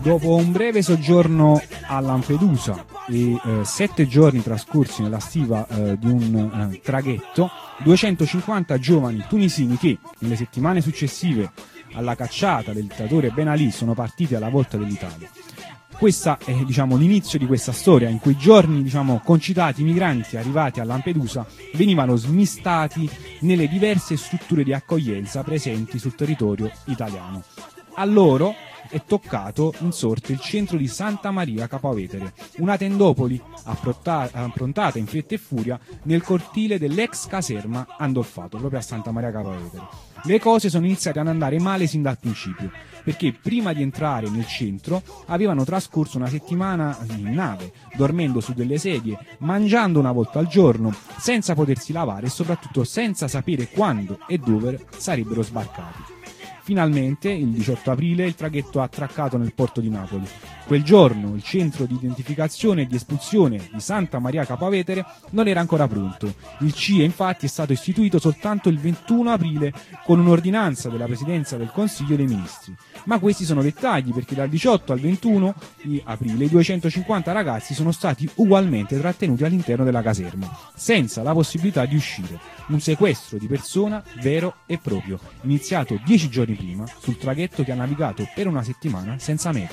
Dopo un breve soggiorno a Lampedusa e 7 giorni trascorsi nella stiva di un traghetto, 250 giovani tunisini che nelle settimane successive alla cacciata del dittatore Ben Ali sono partiti alla volta dell'Italia. Questo è l'inizio di questa storia. In quei giorni concitati i migranti arrivati a Lampedusa venivano smistati nelle diverse strutture di accoglienza presenti sul territorio italiano. A loro è toccato in sorte il centro di Santa Maria Capua Vetere, una tendopoli approntata in fretta e furia nel cortile dell'ex caserma Andolfato, proprio a Santa Maria Capua Vetere. Le cose sono iniziate ad andare male sin dal principio, perché prima di entrare nel centro avevano trascorso una settimana in nave, dormendo su delle sedie, mangiando una volta al giorno, senza potersi lavare e soprattutto senza sapere quando e dove sarebbero sbarcati. Finalmente, il 18 aprile, il traghetto ha attraccato nel porto di Napoli. Quel giorno il centro di identificazione e di espulsione di Santa Maria Capua Vetere non era ancora pronto. Il CIE infatti è stato istituito soltanto il 21 aprile con un'ordinanza della Presidenza del Consiglio dei Ministri. Ma questi sono dettagli, perché dal 18 al 21 di aprile i 250 ragazzi sono stati ugualmente trattenuti all'interno della caserma, senza la possibilità di uscire. Un sequestro di persona vero e proprio, iniziato 10 giorni prima sul traghetto che ha navigato per una settimana senza meta.